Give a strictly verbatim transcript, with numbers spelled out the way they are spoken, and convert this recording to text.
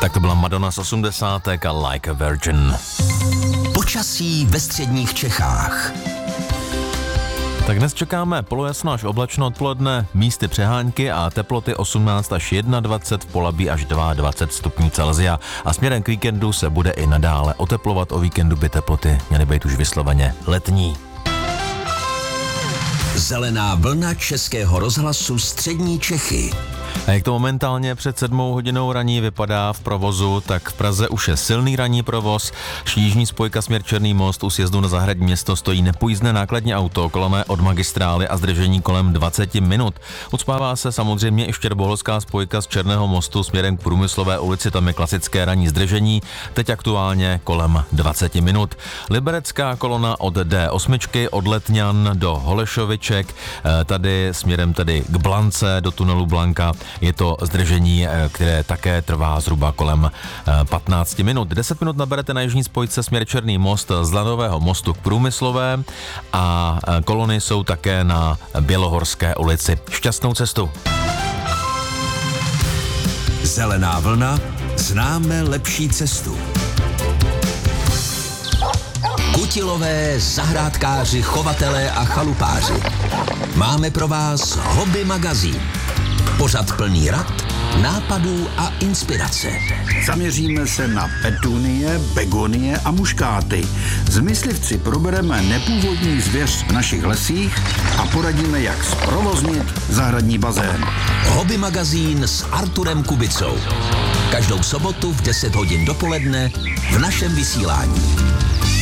Tak to byla Madonna z osmdesátek a Like a Virgin. Počasí ve středních Čechách. Tak dnes čekáme polojasno až oblačno odpoledne, místy přehánky a teploty osmnáct až dvacet jedna, v Polabí až dvacet dva stupňů Celsia. A směrem k víkendu se bude i nadále oteplovat, o víkendu by teploty měly být už vysloveně letní. Zelená vlna Českého rozhlasu střední Čechy. A jak to momentálně před sedmou hodinou raní vypadá v provozu, tak v Praze už je silný ranní provoz. Jižní spojka směr Černý Most u sjezdu na Zahradní Město stojí nepojízdné nákladní auto koloné od magistrály a zdržení kolem dvacet minut. Ucpává se samozřejmě i štěrboholská spojka z Černého Mostu směrem k Průmyslové ulici, tam je klasické ranní zdržení, teď aktuálně kolem dvacet minut. Liberecká kolona od D osm od Letňan do Holešoviček, tady směrem tedy k Blance do tunelu Blanka. Je to zdržení, které také trvá zhruba kolem patnáct minut. deset minut naberete na jižní spojce směr Černý Most z Lanového mostu k Průmyslové a kolony jsou také na Bělohorské ulici. Šťastnou cestu. Zelená vlna, známe lepší cestu. Kutilové, zahrádkáři, chovatelé a chalupáři. Máme pro vás Hobby magazín. Pořad plný rad, nápadů a inspirace. Zaměříme se na petunie, begonie a muškáty. S myslivci probereme nepůvodní zvěř v našich lesích a poradíme, jak zprovoznit zahradní bazén. Hobby magazín s Arturem Kubicou. Každou sobotu v deset hodin dopoledne v našem vysílání.